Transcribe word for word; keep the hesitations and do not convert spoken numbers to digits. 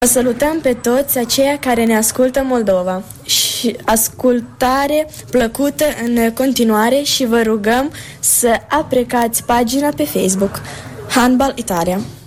Vă salutăm pe toți aceia care ne ascultă Moldova și ascultare plăcută în continuare și vă rugăm să aprecați pagina pe Facebook Handbal Italia.